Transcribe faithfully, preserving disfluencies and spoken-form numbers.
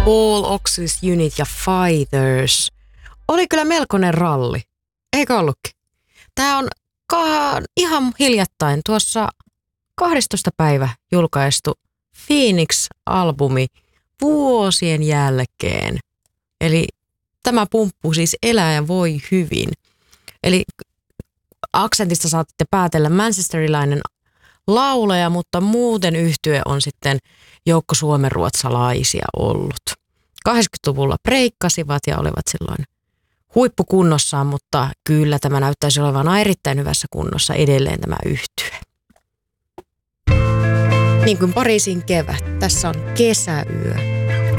All Oxys Unit ja Fighters. Oli kyllä melkoinen ralli, eikö ollutkin? Tää on ka- ihan hiljattain tuossa kahdestoista päivä julkaistu Phoenix-albumi vuosien jälkeen. Eli tämä pumppu siis elää ja voi hyvin. Eli aksentista saatte päätellä manchesterilainen laulaja, mutta muuten yhtye on sitten joukko suomenruotsalaisia ollut. kahdeksankymmentäluvulla breikkasivat ja olivat silloin huippukunnossaan, mutta kyllä tämä näyttäisi olevan erittäin hyvässä kunnossa edelleen tämä yhtye. Niin kuin Pariisin kevät, tässä on Kesäyö.